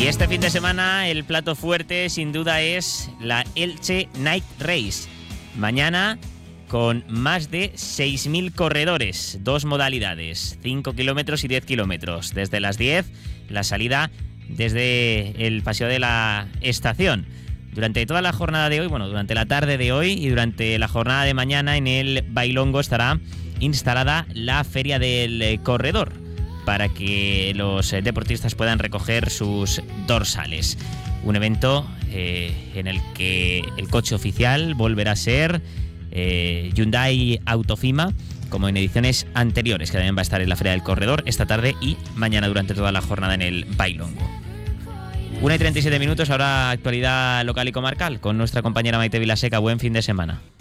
Y este fin de semana el plato fuerte sin duda es la Elche Night Race. Mañana con más de 6.000 corredores, 2 modalidades, 5 kilómetros y 10 kilómetros. Desde las 10, la salida desde el Paseo de la Estación. Durante toda la jornada de hoy, durante la tarde de hoy y durante la jornada de mañana en el Bailongo estará instalada la Feria del Corredor para que los deportistas puedan recoger sus dorsales. Un evento en el que el coche oficial volverá a ser Hyundai Autofima, como en ediciones anteriores, que también va a estar en la Feria del Corredor esta tarde y mañana durante toda la jornada en el Bailongo. 1:37 minutos, ahora actualidad local y comarcal con nuestra compañera Maite Vilaseca. Buen fin de semana.